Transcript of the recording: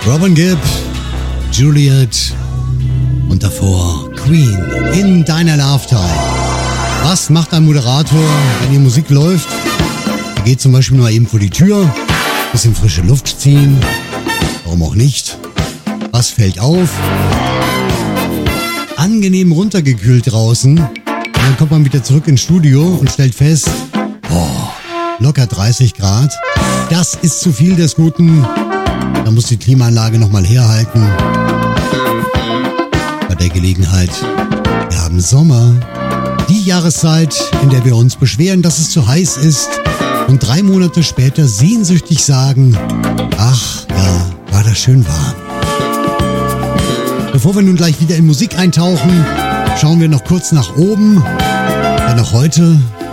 Robin Gibb, Juliet und davor Queen in deiner Love Time. Was macht ein Moderator, wenn die Musik läuft? Er geht zum Beispiel mal eben vor die Tür, bisschen frische Luft ziehen. Warum auch nicht? Was fällt auf? Angenehm runtergekühlt draußen. Und dann kommt man wieder zurück ins Studio und stellt fest, locker 30 Grad. Das ist zu viel des Guten. Da muss die Klimaanlage nochmal herhalten. Bei der Gelegenheit, wir haben Sommer. Die Jahreszeit, in der wir uns beschweren, dass es zu heiß ist. Und 3 Monate später sehnsüchtig sagen, ach ja, war das schön warm. Bevor wir nun gleich wieder in Musik eintauchen, schauen wir noch kurz nach oben. Denn auch heute